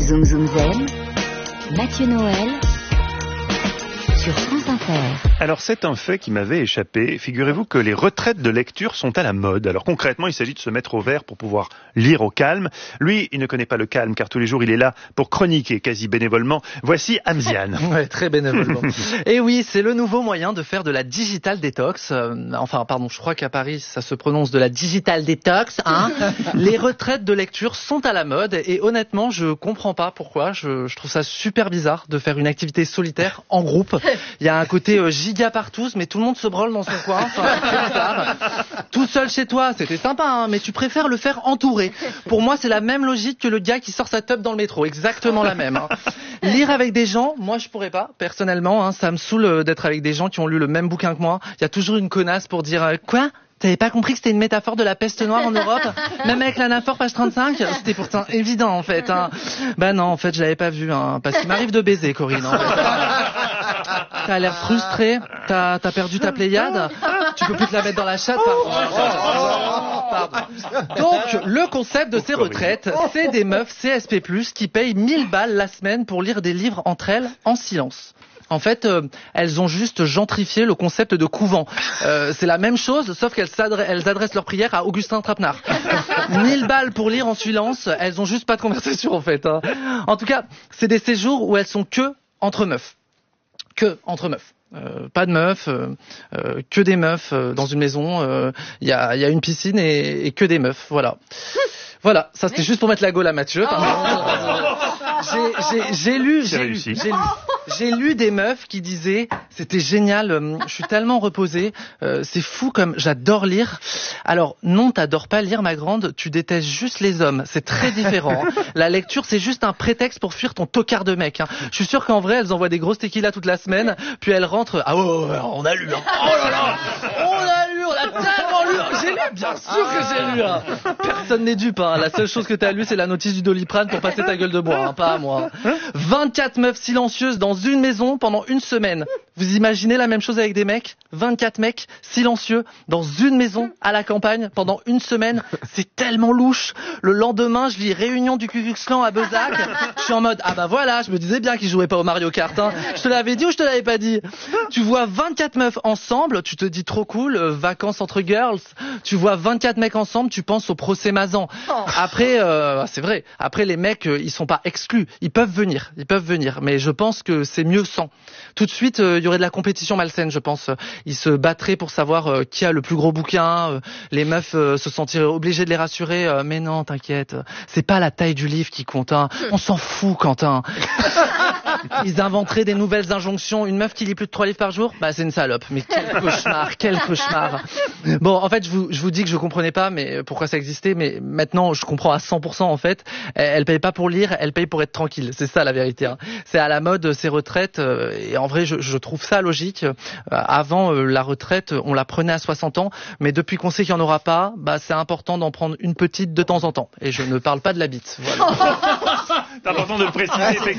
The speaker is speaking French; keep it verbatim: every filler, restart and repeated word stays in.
Zoom Zoom Zen, Mathieu Noël, sur France Inter. Alors c'est un fait qui m'avait échappé. Figurez-vous que les retraites de lecture sont à la mode. Alors concrètement, il s'agit de se mettre au vert pour pouvoir lire au calme. Lui, il ne connaît pas le calme car tous les jours il est là pour chroniquer quasi bénévolement. Voici Amziane. Ouais, très bénévolement. Et oui, c'est le nouveau moyen de faire de la digital détox. Euh, enfin, pardon, je crois qu'à Paris, ça se prononce de la digital détox. Hein. Les retraites de lecture sont à la mode et honnêtement, je comprends pas pourquoi. Je, je trouve ça super bizarre de faire une activité solitaire en groupe. Il y a un côté euh, giga partout, mais tout le monde se brûle dans son coin. Enfin, c'est très bizarre. Tout seul chez toi, c'était sympa, hein, mais tu préfères le faire entouré. Pour moi, c'est la même logique que le gars qui sort sa teub dans le métro. Exactement la même. Hein. Lire avec des gens, moi je pourrais pas, personnellement. Hein, ça me saoule d'être avec des gens qui ont lu le même bouquin que moi. Il y a toujours une connasse pour dire euh, quoi ? T'avais pas compris que c'était une métaphore de la peste noire en Europe? Même avec l'anaphore page trente-cinq? C'était pourtant évident en fait. Hein. Bah non, en fait, je l'avais pas vu. Hein, parce qu'il m'arrive de baiser, Corinne. En fait. T'as l'air frustré, t'as, t'as perdu ta Pléiade, tu peux plus te la mettre dans la chatte. Pardon. Pardon. Donc, le concept de ces retraites, c'est des meufs C S P plus, qui payent mille balles la semaine pour lire des livres entre elles en silence. En fait, euh, elles ont juste gentrifié le concept de couvent. Euh, c'est la même chose, sauf qu'elles s'adressent, elles adressent leurs prières à Augustin Trapenard. mille balles pour lire en silence, elles ont juste pas de conversation en fait. Hein. En tout cas, c'est des séjours où elles sont que entre meufs. Que entre meufs. Euh, pas de meufs, euh, euh, que des meufs euh, dans une maison. Il euh, y, a, y a une piscine et, et que des meufs. Voilà. Voilà, ça c'était juste pour mettre la gaule à Mathieu. J'ai, j'ai, j'ai lu, j'ai lu, j'ai lu, j'ai lu des meufs qui disaient c'était génial, euh, je suis tellement reposée, euh, c'est fou comme j'adore lire. Alors non, t'adores pas lire ma grande, tu détestes juste les hommes, c'est très différent. Hein. La lecture c'est juste un prétexte pour fuir ton tocard de mec. Hein. Je suis sûr qu'en vrai elles envoient des grosses tequilas toute la semaine, puis elles rentrent, ah oh, on a lu, hein. Oh là là, on a lu, on a tellement lu, j'ai lu, bien sûr que j'ai lu. Hein. Personne n'est dupe. Hein. La seule chose que t'as lu, c'est la notice du Doliprane pour passer ta gueule de bois, hein, pas à moi. vingt-quatre meufs silencieuses dans une maison pendant une semaine. Vous imaginez la même chose avec des mecs ? vingt-quatre mecs silencieux dans une maison à la campagne pendant une semaine. C'est tellement louche. Le lendemain, je lis réunion du Ku Klux Klan à Bezac. Je suis en mode, ah bah voilà, je me disais bien qu'ils jouaient pas au Mario Kart. Hein. Je te l'avais dit ou je te l'avais pas dit ? Tu vois vingt-quatre meufs ensemble, tu te dis trop cool, euh, vacances entre girls. Tu vois vingt-quatre mecs ensemble, tu penses au procès Mazan. Après, euh, c'est vrai. Après, les mecs, euh, ils sont pas exclus. Ils peuvent venir, ils peuvent venir. Mais je pense que c'est mieux sans. Tout de suite, il euh, y aurait de la compétition malsaine, je pense. Ils se battraient pour savoir euh, qui a le plus gros bouquin. Euh, les meufs euh, se sentiraient obligées de les rassurer. Euh, mais non, t'inquiète, c'est pas la taille du livre qui compte. Hein. On s'en fout, Quentin. Ils inventeraient des nouvelles injonctions. Une meuf qui lit plus de trois livres par jour, bah c'est une salope. Mais quel cauchemar, quel cauchemar. Bon, en fait, je vous, je vous dis que je comprenais pas, mais pourquoi ça existait. Mais maintenant, je comprends à cent pour cent en fait. Elle paye pas pour lire, elle paye pour être tranquille. C'est ça la vérité. Hein. C'est à la mode ces retraites. Euh, et en vrai, je, je trouve ça logique. Euh, avant, euh, la retraite, on la prenait à soixante ans, mais depuis qu'on sait qu'il y en aura pas, bah c'est important d'en prendre une petite de temps en temps. Et je ne parle pas de la bite. Voilà. C'est important de le préciser.